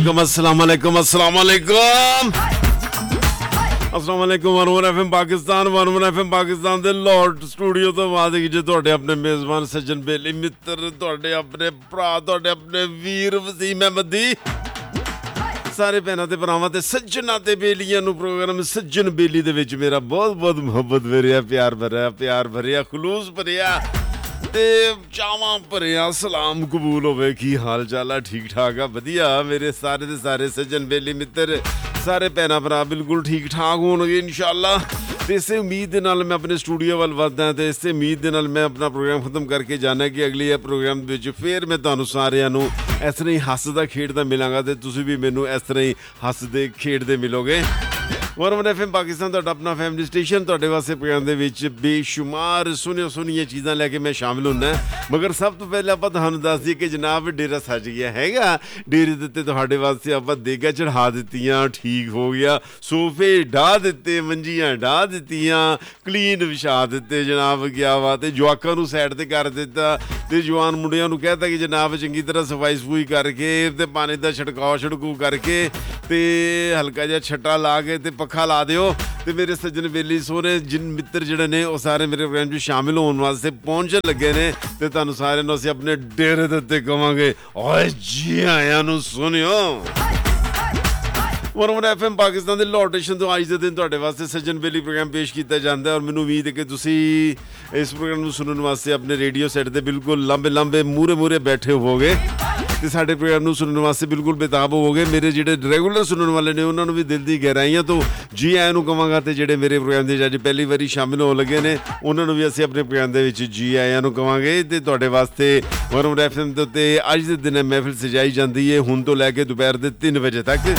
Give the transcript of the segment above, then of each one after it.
अस्सलामुअलैकुम one FM Pakistan ਦੇ Lahore studio ਤੋਂ ਆਵਾਜ਼ ਹੈ ਜੀ ਤੁਹਾਡੇ ਆਪਣੇ ਮੇਜ਼ਬਾਨ ਸੱਜਣ ਬੇਲੀ ਮਿੱਤਰ, ਤੁਹਾਡੇ ਆਪਣੇ ਭਰਾ, ਤੁਹਾਡੇ ਆਪਣੇ ਵੀਰ ਵਸੀਮ ਅਹਿਮਦੀ, ਸਾਰੇ ਭੈਣਾਂ ਤੇ ਭਰਾਵਾਂ ਤੇ ਸੱਜਣਾਂ ਤੇ ਬੇਲੀਆਂ ਨੂੰ ਪ੍ਰੋਗਰਾਮ ਸੱਜਣ ਬੇਲੀ ਦੇ ਵਿੱਚ ਮੇਰਾ ਬਹੁਤ ਬਹੁਤ ਮੁਹੱਬਤ ਭਰਿਆ, ਪਿਆਰ ਭਰਿਆ, ਖਲੂਸ ਭਰਿਆ ਤੇ ਚਾਵਾਂ ਭਰਿਆ ਸਲਾਮ ਕਬੂਲ ਹੋਵੇ। ਕੀ ਹਾਲ ਚਾਲ ਆ? ਠੀਕ ਠਾਕ ਆ? ਵਧੀਆ। ਮੇਰੇ ਸਾਰੇ ਦੇ ਸਾਰੇ ਸੱਜਣ ਬੇਲੀ ਮਿੱਤਰ, ਸਾਰੇ ਭੈਣਾਂ ਭਰਾ ਬਿਲਕੁਲ ਠੀਕ ਠਾਕ ਹੋਣਗੇ ਇਨਸ਼ਾਅੱਲਾ। ਤੇ ਇਸੇ ਉਮੀਦ ਦੇ ਨਾਲ ਮੈਂ ਆਪਣੇ ਸਟੂਡੀਓ ਵੱਲ ਵੱਧਦਾ ਤੇ ਇਸੇ ਉਮੀਦ ਦੇ ਨਾਲ ਮੈਂ ਆਪਣਾ ਪ੍ਰੋਗਰਾਮ ਖਤਮ ਕਰਕੇ ਜਾਣਾ ਕਿ ਅਗਲੀ ਇਹ ਪ੍ਰੋਗਰਾਮ ਵਿੱਚ ਫਿਰ ਮੈਂ ਤੁਹਾਨੂੰ ਸਾਰਿਆਂ ਨੂੰ ਇਸ ਤਰ੍ਹਾਂ ਹੀ ਹੱਸਦਾ ਖੇਡਦਾ ਮਿਲਾਂਗਾ ਤੇ ਤੁਸੀਂ ਵੀ ਮੈਨੂੰ ਇਸ ਤਰ੍ਹਾਂ ਹੀ ਹੱਸਦੇ ਖੇਡਦੇ ਮਿਲੋਗੇ। ਵਨ ਐਫਐਮ ਪਾਕਿਸਤਾਨ ਤੁਹਾਡਾ ਆਪਣਾ ਫੈਮਿਲੀ ਸਟੇਸ਼ਨ, ਤੁਹਾਡੇ ਵਾਸਤੇ ਪ੍ਰੋਗਰਾਮ ਦੇ ਵਿੱਚ ਬੇਸ਼ੁਮਾਰ ਸੋਹਣੀਆਂ ਚੀਜ਼ਾਂ ਲੈ ਕੇ ਮੈਂ ਸ਼ਾਮਿਲ ਹੁੰਦਾ। ਮਗਰ ਸਭ ਤੋਂ ਪਹਿਲਾਂ ਆਪਾਂ ਤੁਹਾਨੂੰ ਦੱਸ ਦਈਏ ਕਿ ਜਨਾਬ ਡੇਰਾ ਸੱਜ ਗਿਆ ਹੈਗਾ। ਡੇਰੇ ਦੇ ਉੱਤੇ ਤੁਹਾਡੇ ਵਾਸਤੇ ਆਪਾਂ ਦੇਗਾ ਚੜ੍ਹਾ ਦਿੱਤੀਆਂ, ਠੀਕ ਹੋ ਗਿਆ, ਸੋਫੇ ਢਾਹ ਦਿੱਤੇ, ਮੰਜੀਆਂ ਢਾਹ ਦਿੱਤੀਆਂ, ਕਲੀਨ ਵਿਛਾ ਦਿੱਤੇ ਜਨਾਬ, ਗਿਆ ਵਾ। ਤੇ ਜਵਾਕਾਂ ਨੂੰ ਸਾਈਡ ਤੇ ਕਰ ਦਿੱਤਾ ਤੇ ਜਵਾਨ ਮੁੰਡਿਆਂ ਨੂੰ ਕਹਿਤਾ ਕਿ ਜਨਾਬ ਚੰਗੀ ਤਰ੍ਹਾਂ ਸਫਾਈ ਸਫੂਈ ਕਰਕੇ ਤੇ ਪਾਣੀ ਦਾ ਛਿੜਕਾਅ ਕਰਕੇ ਤੇ ਹਲਕਾ ਜਿਹਾ ਛੱਟਾ ਲਾ ਕੇ ਤੇ ਪੱਖਾ ਲਾ ਦਿਓ। ਤੇ ਮੇਰੇ ਸੱਜਣ ਬੇਲੀ ਸੋਹਣੇ ਜਿਨ ਮਿੱਤਰ ਜਿਹੜੇ ਨੇ ਉਹ ਸਾਰੇ ਮੇਰੇ ਪ੍ਰੋਗਰਾਮ 'ਚ ਸ਼ਾਮਿਲ ਹੋਣ ਵਾਸਤੇ ਪਹੁੰਚਣ ਲੱਗੇ ਨੇ ਤੇ ਤੁਹਾਨੂੰ ਸਾਰਿਆਂ ਨੂੰ ਅਸੀਂ ਆਪਣੇ ਡੇਰੇ ਦੇ ਉੱਤੇ ਕਵਾਂਗੇ ਓਏ ਜੀ ਆਇਆਂ ਨੂੰ ਸੁਣਿਓ। ਵਨ ਐਫਐਮ ਪਾਕਿਸਤਾਨ ਦੇ ਲਾਹੌਰ ਸਟੇਸ਼ਨ ਤੋਂ ਅੱਜ ਦੇ ਦਿਨ ਤੁਹਾਡੇ ਵਾਸਤੇ ਸੱਜਣ ਬੇਲੀ ਪ੍ਰੋਗਰਾਮ ਪੇਸ਼ ਕੀਤਾ ਜਾਂਦਾ ਔਰ ਮੈਨੂੰ ਉਮੀਦ ਹੈ ਕਿ ਤੁਸੀਂ ਇਸ ਪ੍ਰੋਗਰਾਮ ਨੂੰ ਸੁਣਨ ਵਾਸਤੇ ਆਪਣੇ ਰੇਡੀਓ ਸੈੱਟ ਤੇ ਬਿਲਕੁਲ ਲੰਬੇ ਮੂਹਰੇ ਬੈਠੇ ਹੋਵੋਗੇ ਤੇ ਸਾਡੇ ਪ੍ਰੋਗਰਾਮ ਨੂੰ ਸੁਣਨ ਵਾਸਤੇ ਬਿਲਕੁਲ ਬੇਤਾਬ ਹੋਵੋਗੇ। ਮੇਰੇ ਜਿਹੜੇ ਰੈਗੂਲਰ ਸੁਣਨ ਵਾਲੇ ਨੇ ਉਹਨਾਂ ਨੂੰ ਵੀ ਦਿਲ ਦੀ ਗਹਿਰਾਈਆਂ ਤੋਂ ਜੀ ਆਇਆਂ ਨੂੰ ਕਵਾਂਗਾ ਤੇ ਜਿਹੜੇ ਮੇਰੇ ਪ੍ਰੋਗਰਾਮ ਦੇ ਅੱਜ ਪਹਿਲੀ ਵਾਰੀ ਸ਼ਾਮਿਲ ਹੋਣ ਲੱਗੇ ਨੇ ਉਹਨਾਂ ਨੂੰ ਵੀ ਅਸੀਂ ਆਪਣੇ ਪ੍ਰੋਗਰਾਮ ਦੇ ਵਿੱਚ ਜੀ ਆਇਆਂ ਨੂੰ ਕਵਾਂਗੇ। ਤੇ ਤੁਹਾਡੇ ਵਾਸਤੇ ਵਨ ਐਫਐਮ ਦੇ ਉੱਤੇ ਅੱਜ ਦੇ ਦਿਨ ਮਹਿਫਿਲ ਸਜਾਈ ਜਾਂਦੀ ਹੈ ਹੁਣ ਤੋਂ ਲੈ ਕੇ ਦੁਪਹਿਰ ਦੇ 3 ਵਜੇ ਤੱਕ।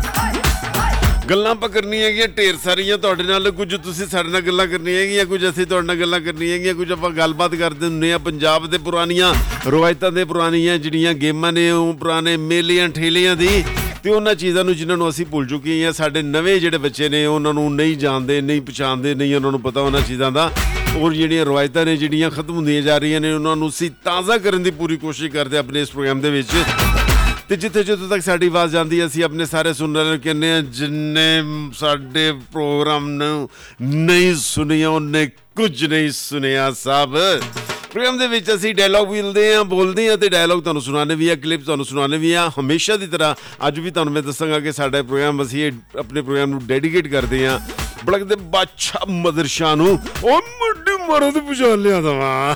ਗੱਲਾਂ ਆਪਾਂ ਕਰਨੀਆਂ ਹੈਗੀਆਂ ਢੇਰ ਸਾਰੀਆਂ ਤੁਹਾਡੇ ਨਾਲ, ਕੁਝ ਤੁਸੀਂ ਸਾਡੇ ਨਾਲ ਗੱਲਾਂ ਕਰਨੀਆਂ ਹੈਗੀਆਂ, ਕੁਝ ਅਸੀਂ ਤੁਹਾਡੇ ਨਾਲ ਗੱਲਾਂ ਕਰਨੀਆਂ ਹੈਗੀਆਂ, ਕੁਝ ਆਪਾਂ ਗੱਲਬਾਤ ਕਰਦੇ ਹੁੰਦੇ ਹਾਂ ਪੰਜਾਬ ਦੇ ਪੁਰਾਣੀਆਂ ਰਵਾਇਤਾਂ ਦੇ, ਪੁਰਾਣੀਆਂ ਜਿਹੜੀਆਂ ਗੇਮਾਂ ਨੇ, ਉਹ ਪੁਰਾਣੇ ਮੇਲਿਆਂ ਠੇਲਿਆਂ ਦੀ ਤੇ ਉਹਨਾਂ ਚੀਜ਼ਾਂ ਨੂੰ ਜਿਨ੍ਹਾਂ ਨੂੰ ਅਸੀਂ ਭੁੱਲ ਚੁੱਕੇ ਹਾਂ। ਸਾਡੇ ਨਵੇਂ ਜਿਹੜੇ ਬੱਚੇ ਨੇ ਉਹਨਾਂ ਨੂੰ ਨਹੀਂ ਜਾਣਦੇ, ਨਹੀਂ ਪਛਾਣਦੇ, ਨਹੀਂ ਉਹਨਾਂ ਨੂੰ ਪਤਾ ਉਹਨਾਂ ਚੀਜ਼ਾਂ ਦਾ। ਔਰ ਜਿਹੜੀਆਂ ਰਵਾਇਤਾਂ ਨੇ ਜਿਹੜੀਆਂ ਖਤਮ ਹੁੰਦੀਆਂ ਜਾ ਰਹੀਆਂ ਨੇ ਉਹਨਾਂ ਨੂੰ ਅਸੀਂ ਤਾਜ਼ਾ ਕਰਨ ਦੀ ਪੂਰੀ ਕੋਸ਼ਿਸ਼ ਕਰਦੇ ਆਪਣੇ ਇਸ ਪ੍ਰੋਗਰਾਮ ਦੇ ਵਿੱਚ। ਤੇ ਜਿੱਥੋਂ ਤੱਕ ਸਾਡੀ ਆਵਾਜ਼ ਜਾਂਦੀ ਹੈ ਅਸੀਂ ਆਪਣੇ ਸਾਰੇ ਸੁਣਨ ਵਾਲਿਆਂ ਨੂੰ ਕਹਿੰਦੇ ਹਾਂ ਜਿੰਨੇ ਸਾਡੇ ਪ੍ਰੋਗਰਾਮ ਨੂੰ ਨਹੀਂ ਸੁਣਿਆ ਉਹਨੇ ਕੁਝ ਨਹੀਂ ਸੁਣਿਆ ਸਾਹਿਬ। ਪ੍ਰੋਗਰਾਮ ਦੇ ਵਿੱਚ ਅਸੀਂ ਡਾਇਲੌਗ ਬੋਲਦੇ ਹਾਂ ਤੇ ਡਾਇਲੌਗ ਤੁਹਾਨੂੰ ਸੁਣਾਉਣੇ ਵੀ ਆ, ਕਲਿੱਪ ਤੁਹਾਨੂੰ ਸੁਣਾਉਣੇ ਵੀ ਆ। ਹਮੇਸ਼ਾ ਦੀ ਤਰ੍ਹਾਂ ਅੱਜ ਵੀ ਤੁਹਾਨੂੰ ਮੈਂ ਦੱਸਾਂਗਾ ਕਿ ਸਾਡਾ ਪ੍ਰੋਗਰਾਮ ਅਸੀਂ ਆਪਣੇ ਪ੍ਰੋਗਰਾਮ ਨੂੰ ਡੈਡੀਕੇਟ ਕਰਦੇ ਹਾਂ ਬਲਕ ਦੇ ਬਾਦਸ਼ਾਹ ਮਦਰ ਸ਼ਾਹ ਨੂੰ। ਉਹ ਮੁੱਢੀ ਮਰਦ ਪਛਾਣ ਲਿਆ ਦਵਾ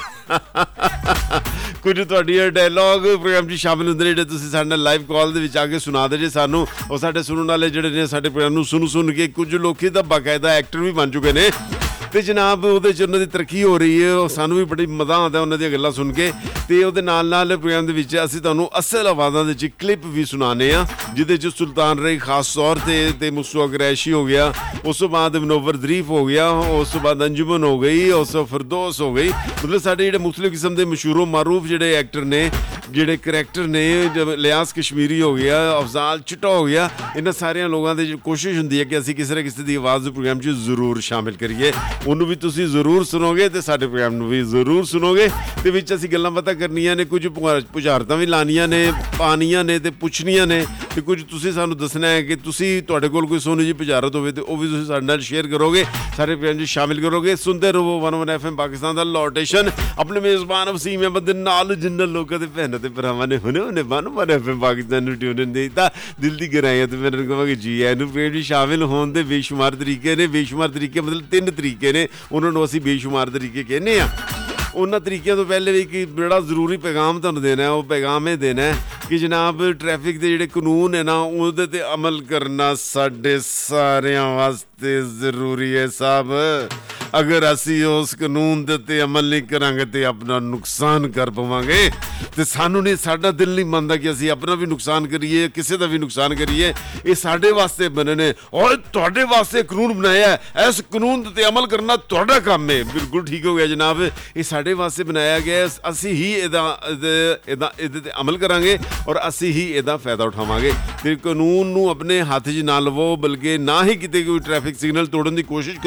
ਕੁਝ ਤੁਹਾਡੀਆਂ ਡਾਇਲੌਗ ਪ੍ਰੋਗਰਾਮ 'ਚ ਸ਼ਾਮਿਲ ਹੁੰਦੇ ਨੇ ਜਿਹੜੇ ਤੁਸੀਂ ਸਾਡੇ ਨਾਲ ਲਾਈਵ ਕਾਲ ਦੇ ਵਿੱਚ ਆ ਕੇ ਸੁਣਾ ਦੇ ਜੇ ਸਾਨੂੰ। ਉਹ ਸਾਡੇ ਸੁਣਨ ਵਾਲੇ ਜਿਹੜੇ ਨੇ ਸਾਡੇ ਪ੍ਰੋਗਰਾਮ ਨੂੰ ਸੁਣ ਕੇ ਕੁਝ ਲੋਕੀ ਤਾਂ ਬਾਕਾਇਦਾ ਐਕਟਰ ਵੀ ਬਣ ਚੁੱਕੇ ਨੇ ਤੇ ਜਨਾਬ ਉਹਦੇ 'ਚ ਉਹਨਾਂ ਦੀ ਤਰੱਕੀ ਹੋ ਰਹੀ ਹੈ। ਉਹ ਸਾਨੂੰ ਵੀ ਬੜੀ ਮਜ਼ਾ ਆਉਂਦਾ ਉਹਨਾਂ ਦੀਆਂ ਗੱਲਾਂ ਸੁਣ ਕੇ। ਤੇ ਉਹਦੇ ਨਾਲ ਪ੍ਰੋਗਰਾਮ ਦੇ ਵਿੱਚ ਅਸੀਂ ਤੁਹਾਨੂੰ ਅਸਲ ਆਵਾਜ਼ਾਂ ਦੇ ਵਿੱਚ ਕਲਿੱਪ ਵੀ ਸੁਣਾਉਂਦੇ ਹਾਂ ਜਿਹਦੇ 'ਚ ਸੁਲਤਾਨ ਰਹੀ ਖਾਸ ਤੌਰ ਤੇ ਮੁਸਤਫਾ ਕੁਰੈਸ਼ੀ ਹੋ ਗਿਆ, ਉਸ ਤੋਂ ਬਾਅਦ ਮਨੋਵਰ ਜ਼ਰੀਫ ਹੋ ਗਿਆ, ਉਸ ਤੋਂ ਬਾਅਦ ਅੰਜੁਮਨ ਹੋ ਗਈ, ਉਸ ਤੋਂ ਫਿਰਦੌਸ ਹੋ ਗਈ। ਮਤਲਬ ਸਾਡੇ ਜਿਹੜੇ ਮੁਖਤਲਿਫ ਕਿਸਮ ਦੇ ਮਸ਼ਹੂਰ ਮਾਰੂਫ ਜਿਹੜੇ ਐਕਟਰ ਨੇ, ਜਿਹੜੇ ਕਰੈਕਟਰ ਨੇ, ਲਿਆਸ ਕਸ਼ਮੀਰੀ ਹੋ ਗਿਆ, ਅਫਜ਼ਾਲ ਚਿੱਟਾ ਹੋ ਗਿਆ, ਇਹਨਾਂ ਸਾਰਿਆਂ ਲੋਕਾਂ ਦੀ ਕੋਸ਼ਿਸ਼ ਹੁੰਦੀ ਹੈ ਕਿ ਅਸੀਂ ਕਿਸੇ ਨਾ ਕਿਸੇ ਦੀ ਆਵਾਜ਼ ਪ੍ਰੋਗਰਾਮ 'ਚ ਜ਼ਰੂਰ ਸ਼ਾਮਿਲ ਕਰੀਏ। ਉਹਨੂੰ ਵੀ ਤੁਸੀਂ ਜ਼ਰੂਰ ਸੁਣੋਗੇ ਤੇ ਸਾਡੇ ਪ੍ਰੋਗਰਾਮ ਨੂੰ ਵੀ ਜ਼ਰੂਰ ਸੁਣੋਗੇ। ਤੇ ਵਿੱਚ ਅਸੀਂ ਗੱਲਾਂ ਬਾਤਾਂ ਕਰਨੀਆਂ ਨੇ, ਕੁਝ ਪੁਝਾਰਤਾਂ ਵੀ ਲਾਉਣੀਆਂ ਨੇ, ਪਾਣੀਆਂ ਨੇ ਤੇ ਪੁੱਛਣੀਆਂ ਨੇ ਤੇ ਕੁਝ ਤੁਸੀਂ ਸਾਨੂੰ ਦੱਸਣਾ ਹੈ ਕਿ ਤੁਹਾਡੇ ਕੋਲ ਕੋਈ ਸੋਹਣੀ ਜਿਹੀ ਪੁਝਾਰਤ ਹੋਵੇ ਤੇ ਉਹ ਵੀ ਤੁਸੀਂ ਸਾਡੇ ਨਾਲ ਸ਼ੇਅਰ ਕਰੋਗੇ, ਸਾਰੇ ਪ੍ਰੋਗਰਾਮ 'ਚ ਸ਼ਾਮਿਲ ਕਰੋਗੇ। ਸੁਣਦੇ ਰਹੋ ਵਨ ਐਫਐਮ ਪਾਕਿਸਤਾਨ ਦਾ ਲਾਹੌਰ ਸਟੇਸ਼ਨ ਆਪਣੇ ਮੇਜ਼ਬਾਨ ਵਸੀਮ ਅਹਿਮਦ ਦੇ ਨਾਲ। ਜਿੰਨਾਂ ਲੋਕਾਂ ਦੇ ਭੈਣਾਂ ਤੇ ਭਰਾਵਾਂ ਨੇ ਹੁਣੇ ਵਨ ਐਫਐਮ ਪਾਕਿਸਤਾਨ ਨੂੰ ਟਿਊਨ ਦੇ ਦਿੱਤਾ, ਦਿਲ ਦੀ ਗਹਿਰਾਈਆਂ ਤੇ ਮੈਨੂੰ ਕਹਾਂਗੇ ਜੀ ਇਹਨੂੰ ਪ੍ਰੋਗਰਾਮ 'ਚ ਸ਼ਾਮਿਲ ਹੋਣ ਦੇ ਬੇਸ਼ੁਮਾਰ ਤਰੀਕੇ ਨੇ। ਬੇਸ਼ੁਮਾਰ ਤਰੀਕੇ ਮਤਲਬ 3 ਤਰੀਕੇ ਨੇ, ਉਹਨਾਂ ਨੂੰ ਅਸੀਂ ਬੇਸ਼ੁਮਾਰ ਤਰੀਕੇ ਕਹਿੰਦੇ ਹਾਂ। ਉਹਨਾਂ ਤਰੀਕਿਆਂ ਤੋਂ ਪਹਿਲੇ ਵੀ ਕਿ ਬੜਾ ਜ਼ਰੂਰੀ ਪੈਗਾਮ ਤੁਹਾਨੂੰ ਦੇਣਾ, ਉਹ ਪੈਗਾਮ ਇਹ ਦੇਣਾ ਕਿ ਜਨਾਬ ਟ੍ਰੈਫਿਕ ਦੇ ਜਿਹੜੇ ਕਾਨੂੰਨ ਹੈ ਨਾ ਉਹਦੇ 'ਤੇ ਅਮਲ ਕਰਨਾ ਸਾਡੇ ਸਾਰਿਆਂ ਵਾਸਤੇ ਜ਼ਰੂਰੀ ਹੈ ਸਾਹਿਬ। ਅਗਰ ਅਸੀਂ ਉਸ ਕਾਨੂੰਨ ਦੇ ਉੱਤੇ ਅਮਲ ਨਹੀਂ ਕਰਾਂਗੇ ਤੇ ਆਪਣਾ ਨੁਕਸਾਨ ਕਰ ਪਵਾਂਗੇ ਤੇ ਸਾਨੂੰ ਨਹੀਂ, ਸਾਡਾ ਦਿਲ ਨਹੀਂ ਮੰਨਦਾ ਕਿ ਅਸੀਂ ਆਪਣਾ ਵੀ ਨੁਕਸਾਨ ਕਰੀਏ, ਕਿਸੇ ਦਾ ਵੀ ਨੁਕਸਾਨ ਕਰੀਏ। ਇਹ ਸਾਡੇ ਵਾਸਤੇ ਬਣੇ ਨੇ ਔਰ ਤੁਹਾਡੇ ਵਾਸਤੇ ਕਾਨੂੰਨ ਬਣਾਇਆ, ਇਸ ਕਾਨੂੰਨ ਦੇ ਉੱਤੇ ਅਮਲ ਕਰਨਾ ਤੁਹਾਡਾ ਕੰਮ ਹੈ। ਬਿਲਕੁਲ ਠੀਕ ਹੋ ਗਿਆ ਜਨਾਬ, ਇਹ ਸਾਡੇ ਵਾਸਤੇ ਬਣਾਇਆ ਗਿਆ, ਅਸੀਂ ਹੀ ਇਹਦੇ 'ਤੇ ਅਮਲ ਕਰਾਂਗੇ ਔਰ ਅਸੀਂ ਹੀ ਇਹਦਾ ਫਾਇਦਾ ਉਠਾਵਾਂਗੇ। ਤੇ ਕਾਨੂੰਨ ਨੂੰ ਆਪਣੇ ਹੱਥ 'ਚ ਨਾ ਲਵੋ, ਬਲਕਿ ਨਾ ਹੀ ਕਿਤੇ ਕੋਈ ਟ੍ਰੈਫਿਕ ਸਿਗਨਲ ਤੋੜਨ ਦੀ ਕੋਸ਼ਿਸ਼ ਕਰੋ।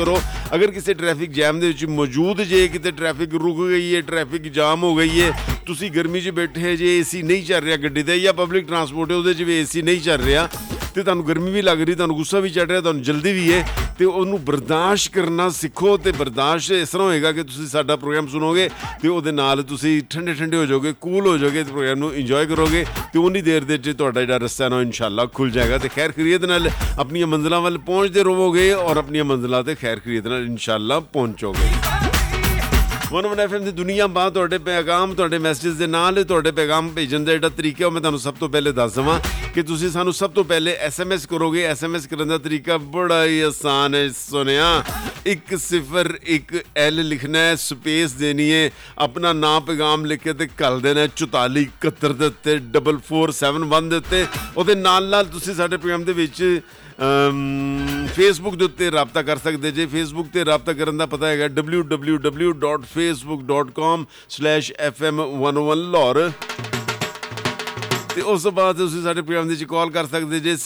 ਅਗਰ ਕਿਸੇ ਟ੍ਰੈਫਿਕ ਜੈਮ ਦੇ ਵਿੱਚ ਮੌਜੂਦ ਜੇ, ਕਿਤੇ ਟ੍ਰੈਫਿਕ ਰੁਕ ਗਈ ਹੈ, ਟ੍ਰੈਫਿਕ ਜਾਮ ਹੋ ਗਈ ਹੈ, ਤੁਸੀਂ ਗਰਮੀ 'ਚ ਬੈਠੇ ਜੇ, ਏਸੀ ਨਹੀਂ ਚੱਲ ਰਿਹਾ ਗੱਡੀ 'ਤੇ ਜਾਂ ਪਬਲਿਕ ਟਰਾਂਸਪੋਰਟ ਹੈ ਉਹਦੇ 'ਚ ਵੀ ਏਸੀ ਨਹੀਂ ਚੱਲ ਰਿਹਾ ਤੇ ਤੁਹਾਨੂੰ ਗਰਮੀ ਵੀ ਲੱਗ ਰਹੀ, ਤੁਹਾਨੂੰ ਗੁੱਸਾ ਵੀ ਚੜ੍ਹ ਰਿਹਾ, ਤੁਹਾਨੂੰ ਜਲਦੀ ਵੀ ਹੈ, ਤੇ ਉਹਨੂੰ ਬਰਦਾਸ਼ਤ ਕਰਨਾ ਸਿੱਖੋ। ਤੇ ਬਰਦਾਸ਼ਤ ਇਸ ਤਰ੍ਹਾਂ ਹੋਏਗਾ ਕਿ ਤੁਸੀਂ ਸਾਡਾ ਪ੍ਰੋਗਰਾਮ ਸੁਣੋਗੇ ਤੇ ਉਹਦੇ ਨਾਲ ਤੁਸੀਂ ਠੰਡੇ ਹੋ ਜਾਓਗੇ, ਕੂਲ ਹੋ ਜਾਓਗੇ, ਤੇ ਪ੍ਰੋਗਰਾਮ ਨੂੰ ਇੰਜੋਏ ਕਰੋਗੇ ਤੇ ਉਨੀ ਦੇਰ ਦੇ ਵਿੱਚ ਤੁਹਾਡਾ ਜਿਹੜਾ ਰਸਤਾ ਨਾ ਇਨਸ਼ਾਅੱਲਾ ਖੁੱਲ ਜਾਏਗਾ ਤੇ ਖੈਰ ਖੈਰੀਅਤ ਨਾਲ ਆਪਣੀਆਂ ਮੰਜ਼ਿਲਾਂ ਵੱਲ ਪਹੁੰਚਦੇ ਰਹੋਗੇ ਔਰ ਆਪਣੀਆਂ ਮੰਜ਼ਿਲਾਂ ਤੇ ਖੈਰ ਖੈਰੀਅਤ ਨਾਲ ਇਨਸ਼ਾਅੱਲਾ ਪਹੁੰਚੋਗੇ। 101 FM ਦੀ ਦੁਨੀਆ ਬਾਅਦ ਤੁਹਾਡੇ ਪੈਗਾਮ, ਤੁਹਾਡੇ ਮੈਸੇਜ ਦੇ ਨਾਲ ਤੁਹਾਡੇ ਪੈਗਾਮ ਭੇਜਣ ਦਾ ਜਿਹੜਾ ਤਰੀਕਾ ਉਹ ਮੈਂ ਤੁਹਾਨੂੰ ਸਭ ਤੋਂ ਪਹਿਲੇ ਦੱਸ ਦੇਵਾਂ ਕਿ ਤੁਸੀਂ ਸਾਨੂੰ ਸਭ ਤੋਂ ਪਹਿਲੇ SMS ਕਰੋਗੇ। SMS ਕਰਨ ਦਾ ਤਰੀਕਾ ਬੜਾ ਹੀ ਆਸਾਨ ਹੈ। ਸੁਣਿਆ, 101L ਲਿਖਣਾ ਹੈ, ਸਪੇਸ ਦੇਣੀ ਹੈ, ਆਪਣਾ ਨਾਮ ਪੈਗਾਮ ਲਿਖ ਕੇ ਤੇ ਘੱਲ ਦੇਣਾ 4471 ਦੇ ਉੱਤੇ 4471 ਦੇ ਉੱਤੇ। ਉਹਦੇ ਨਾਲ ਤੁਸੀਂ ਸਾਡੇ ਪ੍ਰੋਗਰਾਮ ਦੇ ਵਿੱਚ ਫੇਸਬੁੱਕ ਦੇ ਉੱਤੇ ਰਾਬਤਾ ਕਰ ਸਕਦੇ ਜੇ। ਫੇਸਬੁੱਕ 'ਤੇ ਰਾਬਤਾ ਕਰਨ ਦਾ ਪਤਾ ਹੈਗਾ www.facebook.com/FM101 ਲਾਹੌਰ। ਤੇ ਉਸ ਤੋਂ ਬਾਅਦ ਤੁਸੀਂ ਸਾਡੇ ਪ੍ਰੋਗਰਾਮ ਦੇ ਵਿੱਚ ਕਾਲ ਕਰ ਸਕਦੇ ਜੇ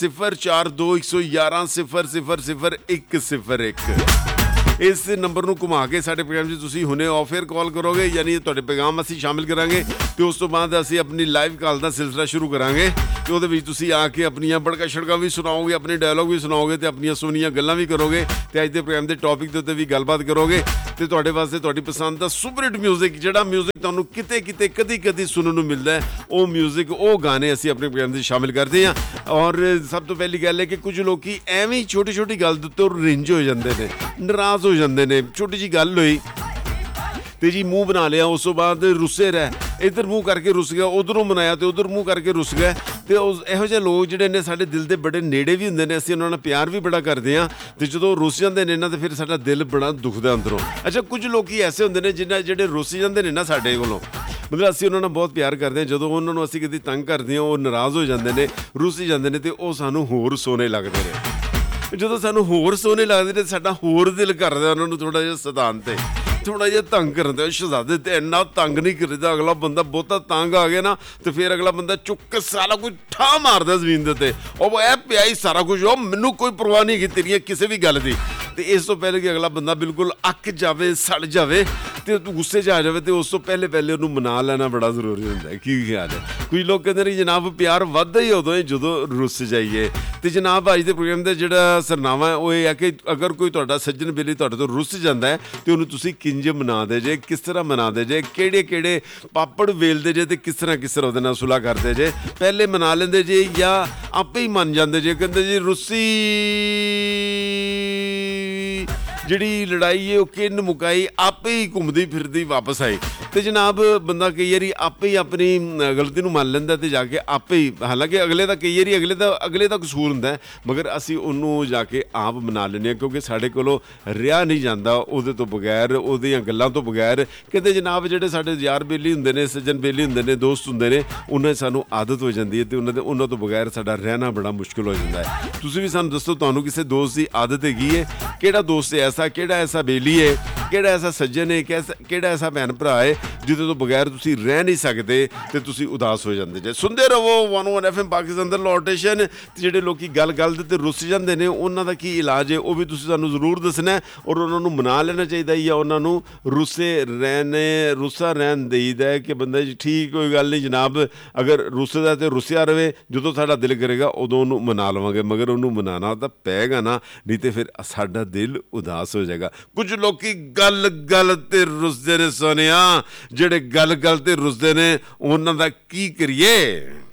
042111000101। ਇਸ ਨੰਬਰ ਨੂੰ ਘੁਮਾ ਕੇ ਸਾਡੇ ਪ੍ਰੋਗਰਾਮ 'ਚ ਤੁਸੀਂ ਹੁਣੇ ਆਫ-에ਅਰ ਕਾਲ ਕਰੋਗੇ, ਯਾਨੀ ਤੁਹਾਡੇ ਪੈਗਾਮ ਅਸੀਂ ਸ਼ਾਮਿਲ ਕਰਾਂਗੇ ਤੇ ਉਸ ਤੋਂ ਬਾਅਦ ਅਸੀਂ ਆਪਣੀ ਲਾਈਵ ਕਾਲ ਦਾ ਸਿਲਸਿਲਾ ਸ਼ੁਰੂ ਕਰਾਂਗੇ ਤੇ ਉਹਦੇ ਵਿੱਚ ਤੁਸੀਂ ਆ ਕੇ ਆਪਣੀਆਂ ਬੜਕਾ ਛੜਕਾ ਵੀ ਸੁਣਾਓਗੇ, ਆਪਣੇ ਡਾਇਲੌਗ ਵੀ ਸੁਣਾਓਗੇ ਤੇ ਆਪਣੀਆਂ ਸੋਹਣੀਆਂ ਗੱਲਾਂ ਵੀ ਕਰੋਗੇ ਤੇ ਅੱਜ ਦੇ ਪ੍ਰੋਗਰਾਮ ਦੇ ਟੌਪਿਕ ਦੇ ਉੱਤੇ ਵੀ ਗੱਲਬਾਤ ਕਰੋਗੇ ਤੇ ਤੁਹਾਡੇ ਵਾਸਤੇ ਤੁਹਾਡੀ ਪਸੰਦ ਦਾ ਸੁਪਰ ਹਿੱਟ ਮਿਊਜ਼ਿਕ, ਜਿਹੜਾ ਮਿਊਜ਼ਿਕ ਤੁਹਾਨੂੰ ਕਿਤੇ ਕਦੀ ਸੁਣਨ ਨੂੰ ਮਿਲਦਾ ਹੈ, ਉਹ ਮਿਊਜ਼ਿਕ, ਉਹ ਗਾਣੇ ਅਸੀਂ ਆਪਣੇ ਪ੍ਰੋਗਰਾਮ 'ਚ ਸ਼ਾਮਿਲ ਕਰਦੇ ਹਾਂ। ਔਰ ਸਭ ਤੋਂ ਪਹਿਲੀ ਗੱਲ ਹੈ ਕਿ ਕੁਝ ਲੋਕੀ ਐਵੇਂ ਹੀ ਛੋਟੀ ਗੱਲ ਦੇ ਉੱਤੇ ਰਿੰਝ ਹੋ ਜਾਂਦੇ ਨੇ, ਨਾਰਾਜ਼ ਹੋ ਜਾਂਦੇ ਨੇ। ਛੋਟੀ ਜਿਹੀ ਗੱਲ ਹੋਈ ਤੇ ਜੀ ਮੂੰਹ ਬਣਾ ਲਿਆ, ਉਸ ਤੋਂ ਬਾਅਦ ਰੁੱਸੇ ਰਹਿ, ਇੱਧਰ ਮੂੰਹ ਕਰਕੇ ਰੁੱਸ ਗਿਆ, ਉੱਧਰੋਂ ਮਨਾਇਆ ਤੇ ਉੱਧਰ ਮੂੰਹ ਕਰਕੇ ਰੁੱਸ ਗਿਆ। ਤੇ ਇਹੋ ਜਿਹੇ ਲੋਕ ਜਿਹੜੇ ਨੇ ਸਾਡੇ ਦਿਲ ਦੇ ਬੜੇ ਨੇੜੇ ਵੀ ਹੁੰਦੇ ਨੇ, ਅਸੀਂ ਉਹਨਾਂ ਨਾਲ ਪਿਆਰ ਵੀ ਬੜਾ ਕਰਦੇ ਹਾਂ ਤੇ ਜਦੋਂ ਰੁੱਸ ਜਾਂਦੇ ਨੇ ਨਾ ਤੇ ਫਿਰ ਸਾਡਾ ਦਿਲ ਬੜਾ ਦੁਖਦਾ ਅੰਦਰੋਂ। ਅੱਛਾ, ਕੁਝ ਲੋਕੀ ਐਸੇ ਹੁੰਦੇ ਨੇ ਜਿਹੜੇ ਰੁੱਸ ਜਾਂਦੇ ਨੇ ਨਾ ਸਾਡੇ ਕੋਲੋਂ, ਮਤਲਬ ਅਸੀਂ ਉਹਨਾਂ ਨਾਲ ਬਹੁਤ ਪਿਆਰ ਕਰਦੇ ਹਾਂ, ਜਦੋਂ ਉਹਨਾਂ ਨੂੰ ਅਸੀਂ ਕਦੀ ਤੰਗ ਕਰਦੇ ਹਾਂ ਉਹ ਨਾਰਾਜ਼ ਹੋ ਜਾਂਦੇ ਨੇ, ਰੁੱਸ ਜਾਂਦੇ ਨੇ ਤੇ ਉਹ ਸਾਨੂੰ ਹੋਰ ਸੋਹਣੇ ਲੱਗਦੇ ਨੇ। ਜਦੋਂ ਸਾਨੂੰ ਹੋਰ ਸੋਹਣੇ ਲੱਗਦੇ ਨੇ ਸਾਡਾ ਹੋਰ ਦਿਲ ਕਰਦਾ ਉਹਨਾਂ ਨੂੰ ਥੋੜ੍ਹਾ ਜਿਹਾ ਸਤਾਉਣ ਤੇ, ਥੋੜ੍ਹਾ ਜਿਹਾ ਤੰਗ ਕਰਨ ਤੇ। ਸ਼ਹਜ਼ਾਦੇ ਤੇ ਇੰਨਾ ਤੰਗ ਨਹੀਂ ਕਰੀਦਾ, ਅਗਲਾ ਬੰਦਾ ਬਹੁਤਾ ਤੰਗ ਆ ਗਿਆ ਨਾ ਤੇ ਫਿਰ ਅਗਲਾ ਬੰਦਾ ਚੁੱਕ ਕੇ ਸਾਰਾ ਕੁਝ ਠਾ ਮਾਰਦਾ ਜ਼ਮੀਨ ਦੇ ਉੱਤੇ, ਉਹ ਇਹ ਪਿਆ ਹੀ ਸਾਰਾ ਕੁਝ, ਉਹ ਮੈਨੂੰ ਕੋਈ ਪਰਵਾਹ ਨਹੀਂ ਹੈਗੀ ਤੇਰੀਆਂ ਕਿਸੇ ਵੀ ਗੱਲ ਦੀ। ਤੇ ਇਸ ਤੋਂ ਪਹਿਲੇ ਕਿ ਅਗਲਾ ਬੰਦਾ ਬਿਲਕੁਲ ਅੱਕ ਜਾਵੇ, ਸੜ ਜਾਵੇ ਤੇ ਤੂੰ ਗੁੱਸੇ 'ਚ ਆ ਜਾਵੇ ਤੇ ਉਸ ਤੋਂ ਪਹਿਲੇ ਉਹਨੂੰ ਮਨਾ ਲੈਣਾ ਬੜਾ ਜ਼ਰੂਰੀ ਹੁੰਦਾ ਹੈ। ਕੀ ਖਿਆਲ ਹੈ? ਕੁਝ ਲੋਕ ਕਹਿੰਦੇ ਨੇ ਜਨਾਬ ਪਿਆਰ ਵੱਧਦਾ ਹੀ ਉਦੋਂ ਹੈ ਜਦੋਂ ਰੁੱਸ ਜਾਈਏ। ਤੇ ਜਨਾਬ ਅੱਜ ਦੇ ਪ੍ਰੋਗਰਾਮ ਦਾ ਜਿਹੜਾ ਸਰਨਾਮਾ ਹੈ ਉਹ ਇਹ ਹੈ ਕਿ ਅਗਰ ਕੋਈ ਤੁਹਾਡਾ ਸੱਜਣ ਬੇਲੀ ਤੁਹਾਡੇ ਤੋਂ ਰੁੱਸ ਜਾਂਦਾ ਹੈ ਤੇ ਉਹਨੂੰ ਤੁਸੀਂ ਕਿੰਜ ਮਨਾਦੇ ਜੇ, ਕਿਸ ਤਰ੍ਹਾਂ ਮਨਾਦੇ ਜੇ, ਕਿਹੜੇ ਪਾਪੜ ਵੇਲਦੇ ਜੇ ਤੇ ਕਿਸ ਤਰ੍ਹਾਂ ਉਹਦੇ ਨਾਲ ਸੁਲ੍ਹਾ ਕਰਦੇ ਜੇ। ਪਹਿਲੇ ਮਨਾ ਲੈਂਦੇ ਜੇ ਜਾਂ ਆਪੇ ਹੀ ਮੰਨ ਜਾਂਦੇ ਜੇ, ਕਹਿੰਦੇ ਜੀ ਰੁੱਸੀ ਜਿਹੜੀ ਲੜਾਈ ਹੈ ਉਹ ਕਿੰਨ ਮੁਕਾਈ, ਆਪੇ ਹੀ ਘੁੰਮਦੀ ਫਿਰਦੀ ਵਾਪਸ ਆਈ। ਤੇ ਜਨਾਬ ਬੰਦਾ ਕਈ ਵਾਰੀ ਆਪੇ ਹੀ ਆਪਣੀ ਗਲਤੀ ਨੂੰ ਮੰਨ ਲੈਂਦਾ ਤੇ ਜਾ ਕੇ ਆਪੇ ਹੀ, ਹਾਲਾਂਕਿ ਅਗਲੇ ਦਾ ਕਈ ਵਾਰੀ ਅਗਲੇ ਦਾ ਕਸੂਰ ਹੁੰਦਾ ਮਗਰ ਅਸੀਂ ਉਹਨੂੰ ਜਾ ਕੇ ਆਪ ਮਨਾ ਲੈਂਦੇ ਹਾਂ ਕਿਉਂਕਿ ਸਾਡੇ ਕੋਲੋਂ ਰਿਹਾ ਨਹੀਂ ਜਾਂਦਾ ਉਹਦੇ ਤੋਂ ਬਗੈਰ, ਉਹਦੀਆਂ ਗੱਲਾਂ ਤੋਂ ਬਗੈਰ। ਕਹਿੰਦੇ ਜਨਾਬ ਜਿਹੜੇ ਸਾਡੇ ਯਾਰ ਬੇਲੀ ਹੁੰਦੇ ਨੇ, ਸੱਜਣ ਬੇਲੀ ਹੁੰਦੇ ਨੇ, ਦੋਸਤ ਹੁੰਦੇ ਨੇ, ਉਹਨਾਂ ਸਾਨੂੰ ਆਦਤ ਹੋ ਜਾਂਦੀ ਹੈ ਤੇ ਉਹਨਾਂ ਤੋਂ ਬਗੈਰ ਸਾਡਾ ਰਹਿਣਾ ਬੜਾ ਮੁਸ਼ਕਿਲ ਹੋ ਜਾਂਦਾ ਹੈ। ਤੁਸੀਂ ਵੀ ਸਾਨੂੰ ਦੱਸੋ ਤੁਹਾਨੂੰ ਕਿਸੇ ਦੋਸਤ ਦੀ ਆਦਤ ਹੈਗੀ ਹੈ? ਕਿਹੜਾ ਦੋਸਤ ਹੈ ਐਸਾ, ਕਿਹੜਾ ਐਸਾ ਬੇਲੀ ਹੈ, ਕਿਹੜਾ ਐਸਾ ਸੱਜਣ ਹੈ, ਕਿਹੜਾ ਐਸਾ ਭੈਣ ਭਰਾ ਹੈ ਜਿਹਦੇ ਤੋਂ ਬਗੈਰ ਤੁਸੀਂ ਰਹਿ ਨਹੀਂ ਸਕਦੇ ਤੇ ਤੁਸੀਂ ਉਦਾਸ ਹੋ ਜਾਂਦੇ ਜੇ। ਸੁਣਦੇ ਰਹੋ 101 FM ਪਾਕਿਸਤਾਨ ਦਾ ਲੋਟੇਸ਼ਨ। ਤੇ ਜਿਹੜੇ ਲੋਕੀ ਗੱਲ ਦੇ ਤੇ ਰੁੱਸ ਜਾਂਦੇ ਨੇ ਉਹਨਾਂ ਦਾ ਕੀ ਇਲਾਜ ਹੈ ਉਹ ਵੀ ਤੁਸੀਂ ਸਾਨੂੰ ਜ਼ਰੂਰ ਦੱਸਣਾ ਔਰ ਉਹਨਾਂ ਨੂੰ ਮਨਾ ਲੈਣਾ ਚਾਹੀਦਾ ਜਾਂ ਉਹਨਾਂ ਨੂੰ ਰੁੱਸਾ ਰਹਿਣ ਦੇਈਦਾ ਹੈ ਕਿ ਬੰਦਾ ਜੀ ਠੀਕ ਕੋਈ ਗੱਲ ਨਹੀਂ ਜਨਾਬ, ਅਗਰ ਰੁੱਸਦਾ ਤੇ ਰੁੱਸਿਆ ਰਵੇ, ਜਦੋਂ ਸਾਡਾ ਦਿਲ ਕਰੇਗਾ ਉਦੋਂ ਉਹਨੂੰ ਮਨਾ ਲਵਾਂਗੇ, ਮਗਰ ਉਹਨੂੰ ਮਨਾਉਣਾ ਤਾਂ ਪਏਗਾ ਨਾ, ਨਹੀਂ ਤੇ ਫਿਰ ਸਾਡਾ ਦਿਲ ਉਦਾਸ ਹੋ ਜਾਏਗਾ। ਕੁਝ ਲੋਕੀ ਗੱਲ ਤੇ ਰੁੱਸਦੇ ਨੇ ਸੋਨਿਆ, ਜਿਹੜੇ ਗੱਲ ਤੇ ਰੁੱਸਦੇ ਨੇ ਉਹਨਾਂ ਦਾ ਕੀ ਕਰੀਏ।